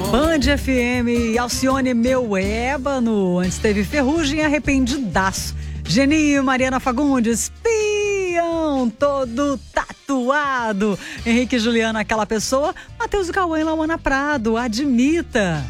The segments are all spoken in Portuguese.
Band FM, Alcione Meu Ébano. Antes teve Ferrugem, Arrependidaço. Geninho, Mariana Fagundes, Pião, todo tatuado. Henrique e Juliana, Aquela Pessoa. Matheus e Cauã, Lauana Prado, Admita.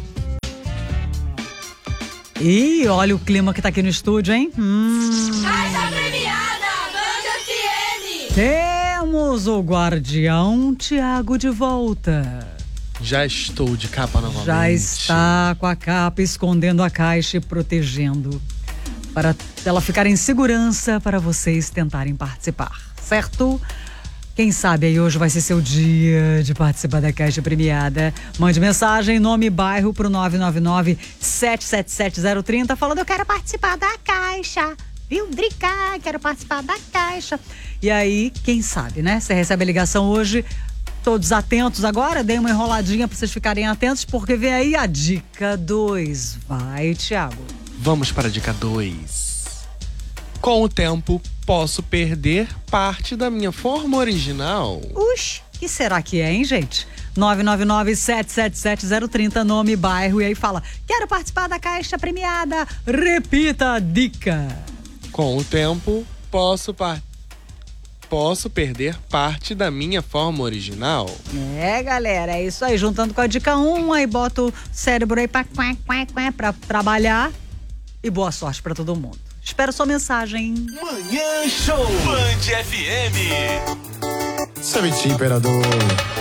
E olha o clima que tá aqui no estúdio, hein? Caixa premiada, Band FM. Temos o Guardião Thiago de volta. Já estou de capa novamente. Já está com a capa escondendo a caixa e protegendo. Para ela ficar em segurança para vocês tentarem participar, certo? Quem sabe aí hoje vai ser seu dia de participar da Caixa Premiada. Mande mensagem, nome e bairro pro 999-777-030 falando: eu quero participar da Caixa. Viu, Drica? Quero participar da Caixa. E aí, quem sabe, né? Você recebe a ligação hoje. Todos atentos agora, dei uma enroladinha para vocês ficarem atentos, porque vem aí a dica 2. Vai, Thiago. Vamos para a dica 2. Com o tempo, posso perder parte da minha forma original. Uxi, que será que é, hein, gente? 999-777-030, nome, bairro, e aí fala: quero participar da Caixa Premiada. Repita a dica. Com o tempo, posso perder parte da minha forma original. É, galera, é isso aí. Juntando com a dica 1, aí bota o cérebro aí pra trabalhar. E boa sorte pra todo mundo. Espero sua mensagem. Manhã Show Band FM. Sabe, Imperador.